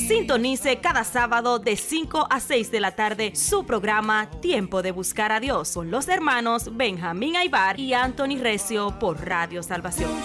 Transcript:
Sintonice cada sábado de 5 a 6 de la tarde su programa Tiempo de Buscar a Dios con los hermanos Benjamín Aybar y Anthony Recio por Radio Salvación.